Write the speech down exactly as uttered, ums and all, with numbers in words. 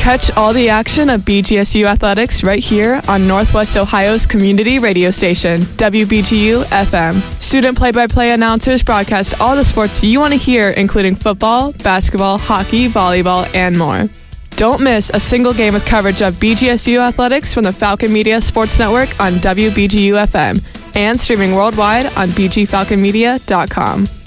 Catch all the action of B G S U athletics right here on Northwest Ohio's community radio station, W B G U F M. Student play-by-play announcers broadcast all the sports you want to hear, including football, basketball, hockey, volleyball, and more. Don't miss a single game with coverage of B G S U athletics from the Falcon Media Sports Network on W B G U F M and streaming worldwide on b g falcon media dot com.